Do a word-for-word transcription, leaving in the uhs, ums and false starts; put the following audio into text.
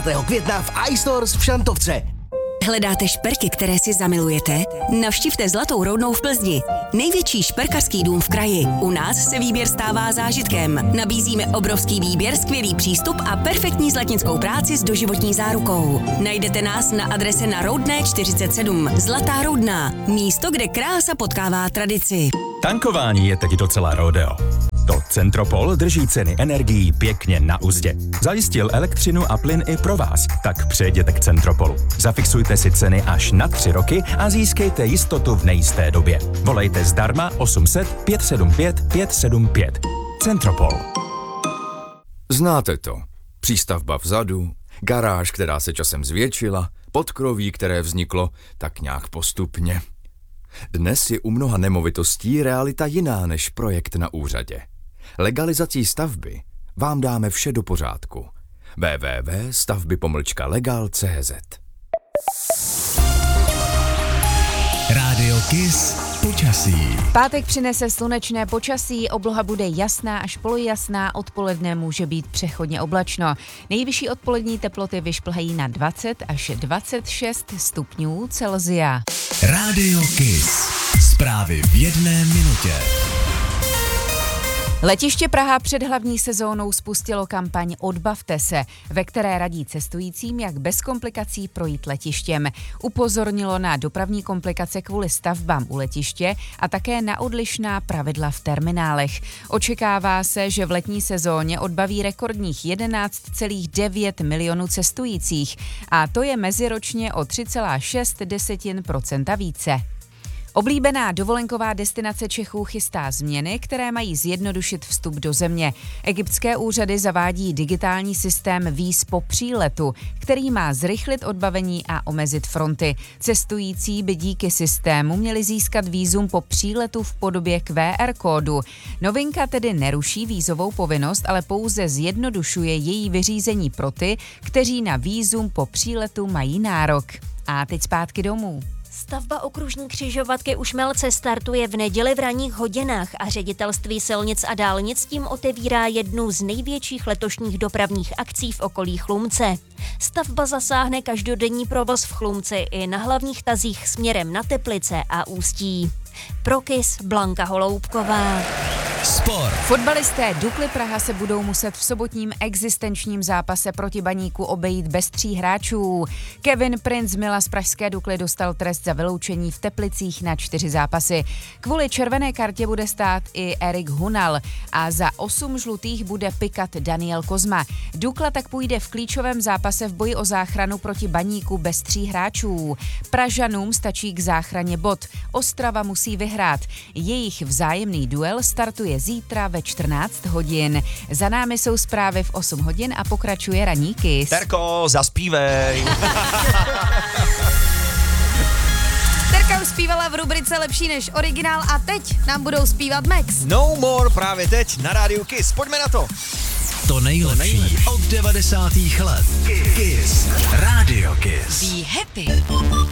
dvacátého května v iStores v Šantovce. Hledáte šperky, které si zamilujete? Navštivte Zlatou roudnou v Plzni. Největší šperkařský dům v kraji. U nás se výběr stává zážitkem. Nabízíme obrovský výběr, skvělý přístup a perfektní zlatnickou práci s doživotní zárukou. Najdete nás na adrese na Roudné čtyřicet sedm. Zlatá roudná. Místo, kde krása potkává tradici. Tankování je teď docela rodeo. To Centropol drží ceny energií pěkně na uzdě. Zajistil elektřinu a plyn i pro vás, tak přejděte k Centropolu. Zafixujte si ceny až na tři roky a získejte jistotu v nejisté době. Volejte zdarma osm set pět sedm pět pět sedm pět. Centropol. Znáte to. Přístavba vzadu, garáž, která se časem zvětšila, podkroví, které vzniklo tak nějak postupně. Dnes je u mnoha nemovitostí realita jiná než projekt na úřadě. Legalizací stavby vám dáme vše do pořádku. w w w tečka stavby pomlčka legal tečka c z Rádio Kiss počasí. Pátek přinese slunečné počasí, obloha bude jasná až polojasná, odpoledne může být přechodně oblačno. Nejvyšší odpolední teploty vyšplhají na dvacet až dvacet šest stupňů Celsia. Rádio Kiss. Zprávy v jedné minutě. Letiště Praha před hlavní sezónou spustilo kampaň Odbavte se, ve které radí cestujícím, jak bez komplikací projít letištěm. Upozornilo na dopravní komplikace kvůli stavbám u letiště a také na odlišná pravidla v terminálech. Očekává se, že v letní sezóně odbaví rekordních jedenáct celá devět milionů cestujících a to je meziročně o tři celá šest procenta více. Oblíbená dovolenková destinace Čechů chystá změny, které mají zjednodušit vstup do země. Egyptské úřady zavádí digitální systém víz po příletu, který má zrychlit odbavení a omezit fronty. Cestující by díky systému měli získat vízum po příletu v podobě Q R kódu. Novinka tedy neruší vízovou povinnost, ale pouze zjednodušuje její vyřízení pro ty, kteří na vízum po příletu mají nárok. A teď zpátky domů. Stavba okružní křižovatky u Šmelce startuje v neděli v ranních hodinách a Ředitelství silnic a dálnic tím otevírá jednu z největších letošních dopravních akcí v okolí Chlumce. Stavba zasáhne každodenní provoz v Chlumci i na hlavních tazích směrem na Teplice a Ústí. Pro Kiss Blanka Holoubková. Sport. Fotbalisté Dukly Praha se budou muset v sobotním existenčním zápase proti Baníku obejít bez tří hráčů. Kevin Prince Mila z pražské Dukly dostal trest za vyloučení v Teplicích na čtyři zápasy. Kvůli červené kartě bude stát i Erik Hunal a za osm žlutých bude pikat Daniel Kozma. Dukla tak půjde v klíčovém zápase v boji o záchranu proti Baníku bez tří hráčů. Pražanům stačí k záchraně bod. Ostrava musí vyhrát. Jejich vzájemný duel startuje zítra ve čtrnáct hodin. Za námi jsou zprávy v osm hodin a pokračuje ranní Kiss. Terko, zaspívej. Terka už zpívala v rubrice Lepší než originál a teď nám budou zpívat Max. No more právě teď na rádiu Kiss. Pojďme na to. To nejlepší, to nejlepší. Od devadesátých let. Kiss. Rádio Kiss. Be happy.